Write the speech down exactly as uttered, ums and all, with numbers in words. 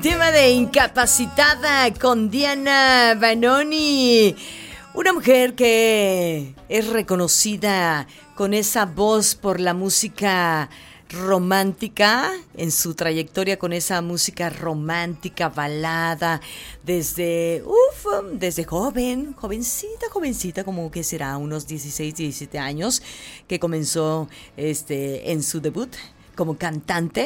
Tema de Incapacitada con Diana Vanoni, una mujer que es reconocida con esa voz por la música romántica, en su trayectoria con esa música romántica, balada, desde, uf, desde joven, jovencita, jovencita, como que será unos dieciséis, diecisiete años, que comenzó este, en su debut como cantante.